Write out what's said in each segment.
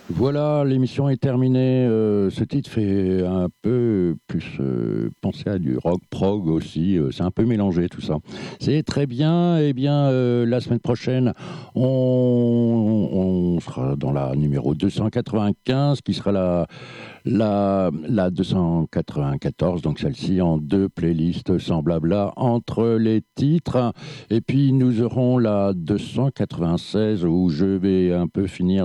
Voilà, l'émission est terminée. Ce titre fait un peu plus penser à du rock prog aussi. C'est un peu mélangé tout ça. C'est très bien. Eh bien, la semaine prochaine, on sera dans la numéro 295, qui sera la 294, donc celle-ci en deux playlists sans blabla entre les titres. Et puis nous aurons la 296 où je vais un peu finir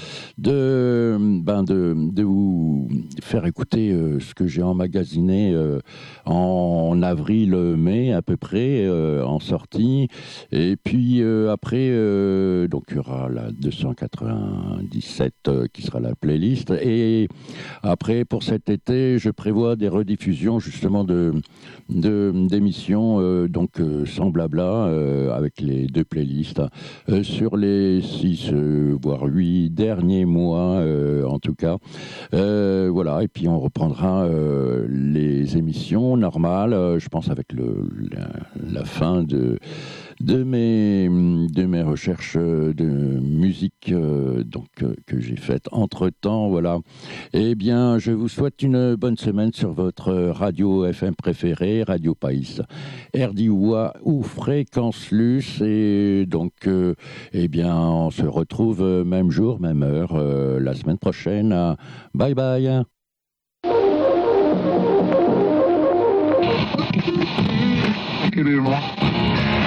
de vous faire écouter ce que j'ai emmagasiné en avril-mai à peu près en sortie. Et puis après, donc il y aura la 297 qui sera la playlist. Et après, pour cet été, je prévois des rediffusions justement d'émissions sans blabla avec les deux playlists sur les 6 voire 8 derniers mois en tout cas. Voilà, et puis on reprendra les émissions normales, je pense avec la fin de mes recherches de musique que j'ai faites entre-temps, voilà. Eh bien, je vous souhaite une bonne semaine sur votre radio FM préférée, Radio Païs, RDOA ou Fréquence Luce. Et donc, eh bien, on se retrouve même jour, même heure, la semaine prochaine. Bye bye.